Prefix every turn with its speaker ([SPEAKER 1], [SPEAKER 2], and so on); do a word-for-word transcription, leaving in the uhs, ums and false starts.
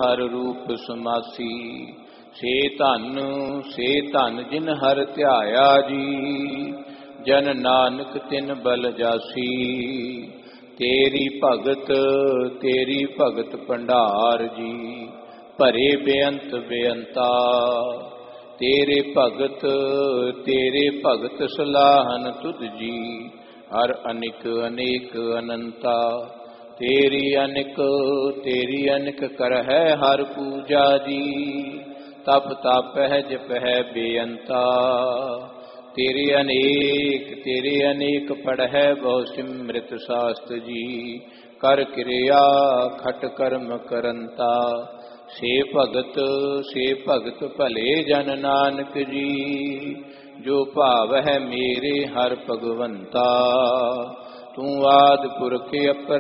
[SPEAKER 1] हर रूप समासी। से धन से धन जिन हर ध्याया जी, जन नानक तिन बल जासी। तेरी भगत तेरी भगत भंडार जी, भरे बेअंत बेअंता। तेरे भगत तेरे भगत सलाहन तुध जी, हर अनिक अनेक अनंता। तेरी अनिक तेरी अनिक कर है हर पूजा जी, तप तप है जप है बेअंता। तेरे अनेक तेरे अनेक पढ़ है बहु सिमृत शास्त्र जी, कर क्रिया खट कर्म करंता। से भगत से भगत भले जन नानक जी, जो भाव है मेरे हर भगवंता। तू आदि पुरख अपर